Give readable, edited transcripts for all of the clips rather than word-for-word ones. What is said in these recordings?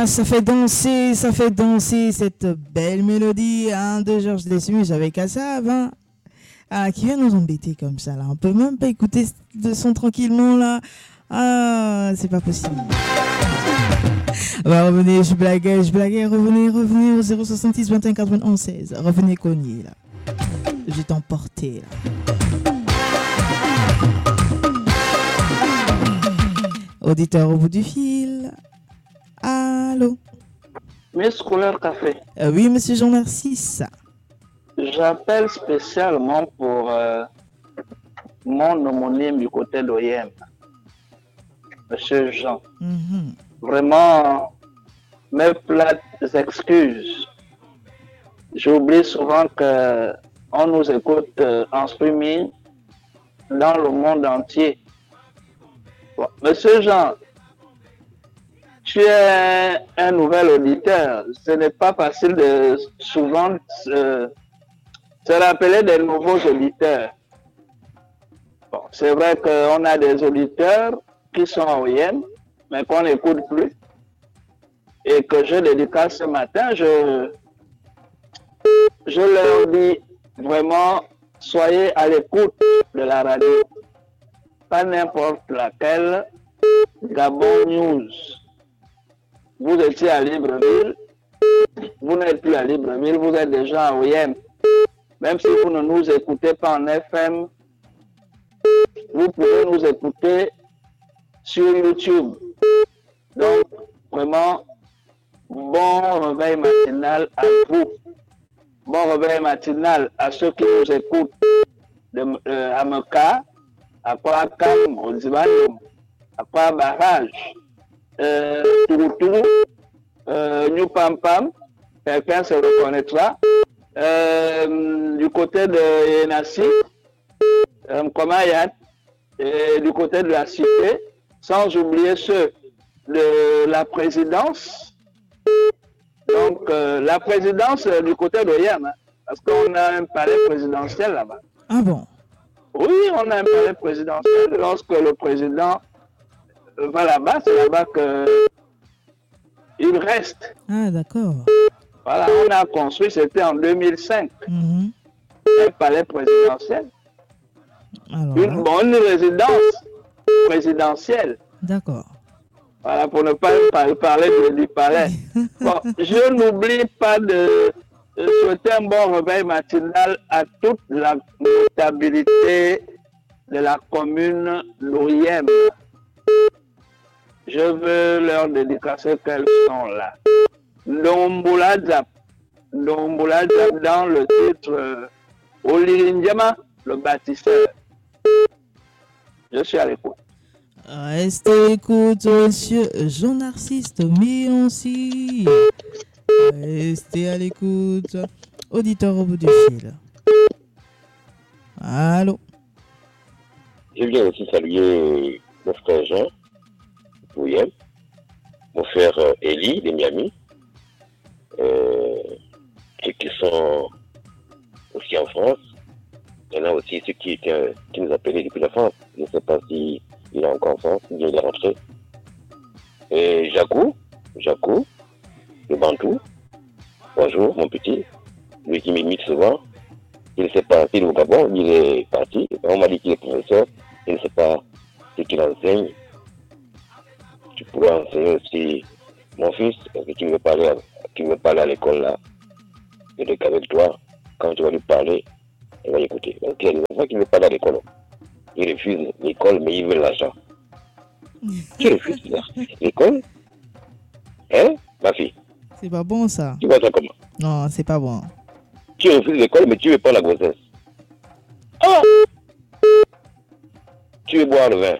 Ça fait danser cette belle mélodie de Georges Desmus avec Assab, hein, qui vient nous embêter comme ça là. On peut même pas écouter de son tranquillement là. Ah, c'est pas possible. Bah, revenez, je blaguais, revenez au 066 21 91 16. Revenez cogner là. Je vais t'emporter là. Auditeur au bout du fil. Allô? Miss Couleur Café. Oui, monsieur Jean Narcisse. J'appelle spécialement pour mon homonyme du côté d'OIM, monsieur Jean. Vraiment, mes plates excuses. J'oublie souvent qu'on nous écoute en streaming dans le monde entier. Bon, monsieur Jean, tu es un nouvel auditeur. Ce n'est pas facile de souvent se rappeler des nouveaux auditeurs. Bon, c'est vrai qu'on a des auditeurs qui sont en OIM, mais qu'on n'écoute plus. Et que je dédicace ce matin, je leur dis vraiment, soyez à l'écoute de la radio. Pas n'importe laquelle, Gabon News. Vous étiez à Libreville, vous n'êtes plus à Libreville, vous êtes déjà à OIM. Même si vous ne nous écoutez pas en FM, vous pouvez nous écouter sur YouTube. Donc, vraiment, bon réveil matinal à vous. Bon réveil matinal à ceux qui nous écoutent à Meka, à Kwakam, au Zibanum, à Kwa Barrage, Touroutou, New Pam Pam, quelqu'un se reconnaîtra. Du côté de Yenassi, Komayat, et du côté de la cité, sans oublier ceux de la présidence. Donc, la présidence du côté d'Oyam, hein, parce qu'on a un palais présidentiel là-bas. Ah bon? Oui, on a un palais présidentiel. Lorsque le président va là-bas, c'est là-bas qu'il reste. Ah, d'accord. Voilà, on a construit, c'était en 2005, un palais présidentiel. Alors, une bonne résidence présidentielle. D'accord. Voilà, pour ne pas parler du palais. Bon, je n'oublie pas de souhaiter un bon réveil matinal à toute la notabilité de la commune d'Oyem. Je veux leur dédicacer qu'elles sont là. Ndomboula Diap dans le titre Olirindiama, le bâtisseur. Je suis à l'écoute. Restez à l'écoute, monsieur Jean Narcisse Mionci. Restez à l'écoute. Auditeur au bout du fil. Allô? Je viens aussi saluer mon frère Jean, William, mon frère Elie de Miami, ceux qui sont aussi en France. Il y en a aussi ceux qui nous appelaient depuis la France. Je ne sais pas si il est encore en France, ou bien il est rentré. Et Jacou, le Bantou. Bonjour, mon petit. Lui qui m'imite souvent. Il ne sait pas s'il est au Gabon, il est parti. On m'a dit qu'il est professeur. Il ne sait pas ce qu'il enseigne. Tu pourras enseigner aussi mon fils, parce que tu ne veux pas aller à l'école là. Et donc avec toi, quand tu vas lui parler, il va écouter. Donc il y a des enfants qui ne veulent pas aller à l'école. Ils refusent l'école, mais ils veulent l'argent. Tu refuses l'école? Hein, ma fille? C'est pas bon ça. Tu vois ça comment? Non, c'est pas bon. Tu refuses l'école, mais tu veux pas la grossesse. Ah! Tu veux boire le vin.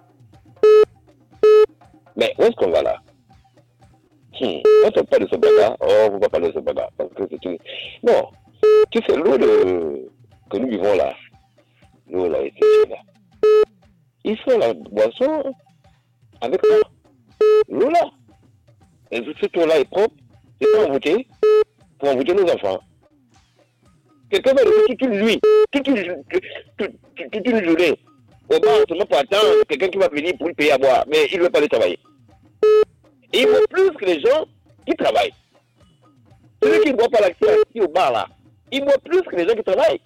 Mais où est-ce qu'on va là? On ne parle pas de ce bagarre. Oh, on ne va pas parler de ce bagarre. Parce que c'est tout. Non. Tu sais, l'eau que nous vivons là, l'eau là, ici, là. Il faut la boisson avec ça. L'eau là. Et cette eau là est propre. C'est pour envoûter nos enfants. Quelqu'un va rester toute une nuit, toute une journée, au bar seulement pour attendre quelqu'un qui va venir pour lui payer à boire, mais il ne veut pas aller travailler. Et il faut plus que les gens qui travaillent. Celui qui ne boit pas l'accès ici au bar là, il boit plus que les gens qui travaillent.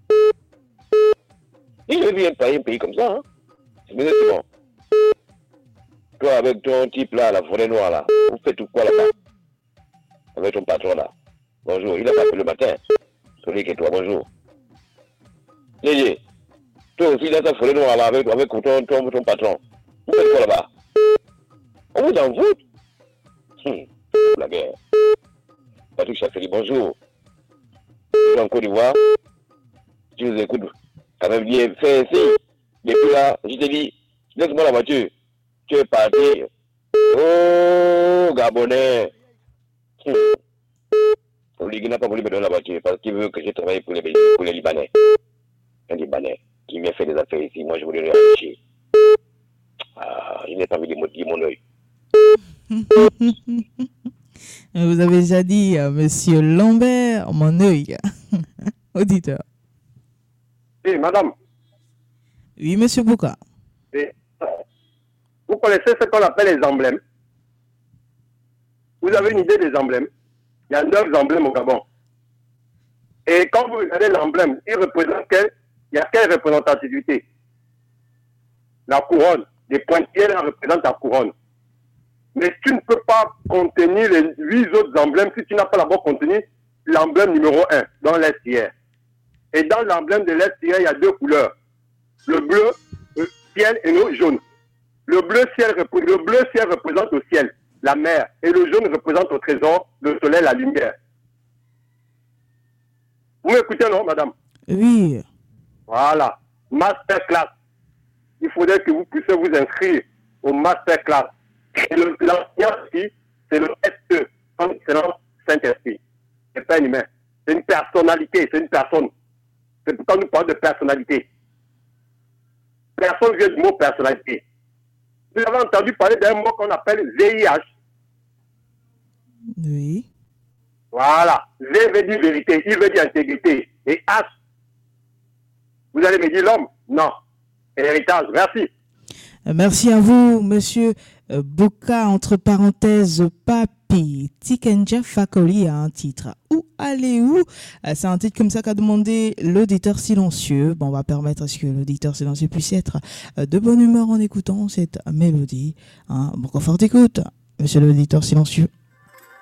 Et je viens pas un pays comme ça, hein. C'est bon. Toi, avec ton type là, la forêt noire là, vous faites tout quoi là-bas? Avec ton patron là. Bonjour, il a pas fait le matin. Celui qui est toi, bonjour. Yéyé, toi aussi dans ta forêt noire là, avec ton patron. Vous faites quoi là-bas? On vous en fout. La guerre. Patrick Chasseli, bonjour. Je suis en Côte d'Ivoire. Je vous écoute. Quand même bien fait ici. Depuis là, je te dis, laisse-moi la voiture. Tu es parti. Oh, Gabonais. Oligui n'a pas voulu me donner la voiture parce qu'il veut que je travaille pour les Libanais. Un Libanais qui vient faire des affaires ici. Moi, je voulais le racheter. Ah, il n'est pas envie de me dire mon œil. Vous avez déjà dit, monsieur Lambert, mon œil. Auditeur. Oui, madame. Oui, monsieur Bouka. Oui. Vous connaissez ce qu'on appelle les emblèmes? Vous avez une idée des emblèmes? Il y a 9 emblèmes au Gabon. Et quand vous regardez l'emblème, il y a quelle représentativité? La couronne. Les pointillés là représentent la couronne. Mais tu ne peux pas contenir les 8 autres emblèmes si tu n'as pas d'abord contenu l'emblème numéro 1 dans l'estière. Et dans l'emblème de l'estière, il y a 2 couleurs. Le bleu, le ciel et le jaune. Le bleu ciel représente le ciel, la mer. Et le jaune représente au trésor, le soleil, la lumière. Vous m'écoutez, non, madame? Oui. Voilà. Masterclass. Il faudrait que vous puissiez vous inscrire au masterclass. Et l'enseignant ici, c'est le SE, son excellence Saint-Esprit. C'est pas un humain. C'est une personnalité, c'est une personne. C'est pourquoi nous parlons de personnalité. Personne vient du mot personnalité. Vous avez entendu parler d'un mot qu'on appelle VIH. Oui. Voilà. V veut dire vérité, I veut dire intégrité. Et H, vous allez me dire l'homme? Non. Héritage. Merci. Merci à vous, monsieur Bouka, entre parenthèses, Papi. Tikenja Fakoli a un titre. Où allez-vous? C'est un titre comme ça qu'a demandé l'auditeur silencieux. Bon, on va permettre à ce que l'auditeur silencieux puisse être de bonne humeur en écoutant cette mélodie. Bon confort d'écoute, monsieur l'auditeur silencieux.